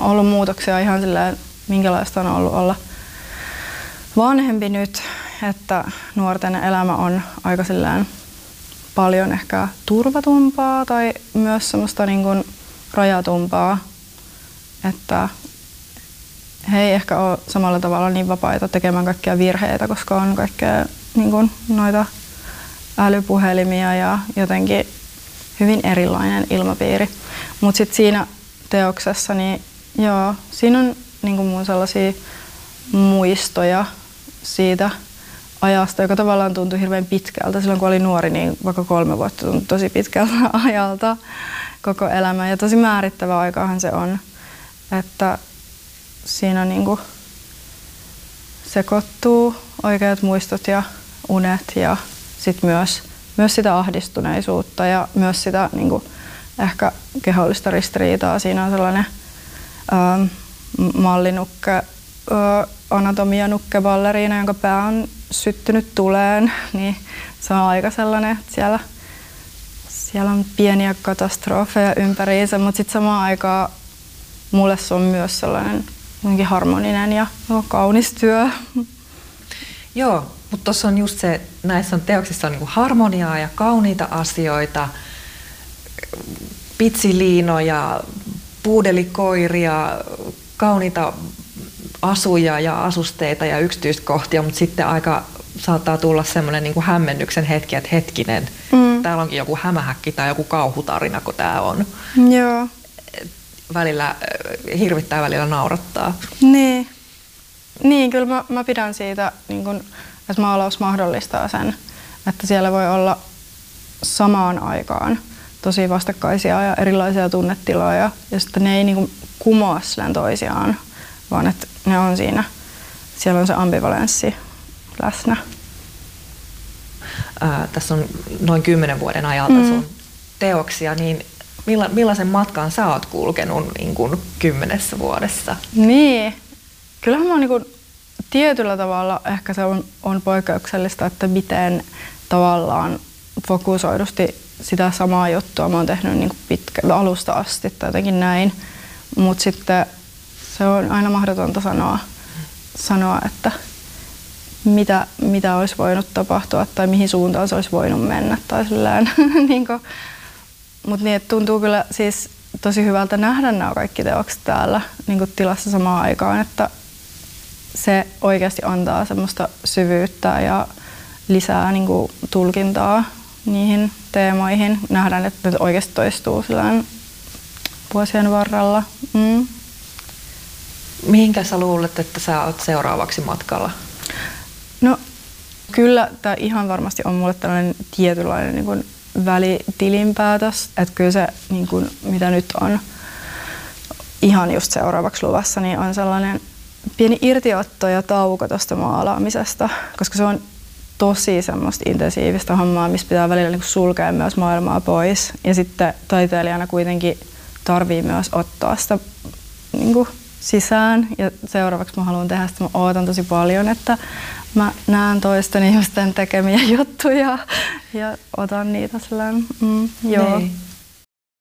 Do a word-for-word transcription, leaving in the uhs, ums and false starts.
ollut muutoksia ihan silleen, minkälaista on ollut olla vanhempi nyt, että nuorten elämä on aika silleen paljon ehkä turvatumpaa tai myös semmoista niin kuin rajatumpaa, että he ei ehkä ole samalla tavalla niin vapaita tekemään kaikkia virheitä, koska on kaikkea niin kuin noita älypuhelimia ja jotenkin hyvin erilainen ilmapiiri. Mutta sitten siinä teoksessa, niin joo, siinä on niin kuin mun sellaisia muistoja siitä ajasta, joka tavallaan tuntui hirveän pitkältä. Silloin kun olin nuori, niin vaikka kolme vuotta tuntui tosi pitkältä ajalta koko elämä. Ja tosi määrittävä aikahan se on, että siinä niin kuin sekoittuu oikeat muistot ja unet ja sit myös, myös sitä ahdistuneisuutta ja myös sitä niin kuin ehkä kehollista ristiriitaa. Siinä on sellainen ähm, mallinukke, äh, anatomianukke-balleriina, jonka pää on syttynyt tuleen, niin se on aika sellainen, että siellä, siellä on pieniä katastrofeja ympäriinsä, mutta sitten samaan aikaan mulle se on myös sellainen harmoninen ja kaunis työ. Joo, mutta tuossa on just se, näissä on teoksissa on niinku harmoniaa ja kauniita asioita, pitsiliinoja, puudelikoiria, kauniita asuja ja asusteita ja yksityiskohtia, mutta sitten aika saattaa tulla semmoinen niinku hämmennyksen hetki, että hetkinen, mm. täällä onkin joku hämähäkki tai joku kauhutarina, kun tämä on. Joo. Välillä hirvittää, välillä naurattaa. Niin, niin kyllä mä, mä pidän siitä, niin kun, että maalaus mahdollistaa sen, että siellä voi olla samaan aikaan tosi vastakkaisia ja erilaisia tunnetiloja ja sitten ne ei niin kun kumoa silleen toisiaan, vaan että ne on siinä, siellä on se ambivalenssi läsnä. Ää, tässä on noin kymmenen vuoden ajalta mm. sun teoksia, niin Milla, millaisen matkan sä oot kulkenut niin kuin kymmenessä vuodessa? Niin, kyllähän mä oon niin kuin, tietyllä tavalla ehkä se on, on poikkeuksellista, että miten tavallaan fokusoidusti sitä samaa juttua mä oon tehnyt niin kuin pitkä, alusta asti tai jotenkin näin, mutta sitten se on aina mahdotonta sanoa, sanoa että mitä, mitä olisi voinut tapahtua tai mihin suuntaan se olisi voinut mennä tai silleen, niin kuin, mutta niin, tuntuu kyllä siis tosi hyvältä nähdä nämä kaikki teokset täällä niin kuin tilassa samaan aikaan, että se oikeasti antaa semmoista syvyyttä ja lisää niin kuin tulkintaa niihin teemoihin. Nähdään, että ne oikeasti toistuu vuosien varrella. Mm. Mihinkä sä luulet, että sä oot seuraavaksi matkalla? No kyllä tämä ihan varmasti on mulle tällainen tietynlainen niin kuin välitilinpäätös, että kyllä se, niin kuin, mitä nyt on ihan just seuraavaksi luvassa, niin on sellainen pieni irtiotto ja tauko tuosta maalaamisesta, koska se on tosi semmoista intensiivistä hommaa, missä pitää välillä niin kuin sulkea myös maailmaa pois. Ja sitten taiteilijana kuitenkin tarvii myös ottaa sitä niin kuin sisään. Ja seuraavaksi mä haluan tehdä sitä, mä ootan tosi paljon, että mä näen toisten ihmisten tekemiä juttuja ja otan niitä sellainen, mm, joo. Niin.